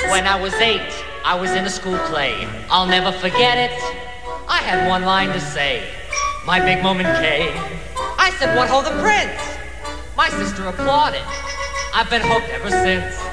When I was 8, I was in a school play. I'll never forget it. I had one line to say. My big moment came. I said, "What ho, the prince?" My sister applauded. I've been hooked ever since.